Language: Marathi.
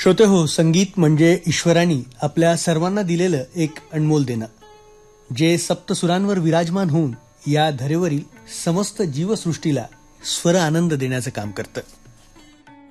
श्रोते हो, संगीत म्हणजे ईश्वराने आपल्या सर्वांना दिलेलं एक अनमोल देणं, जे सप्तसुरांवर विराजमान होऊन या धरेवरील समस्त जीवसृष्टीला स्वर आनंद देण्याचं काम करतं.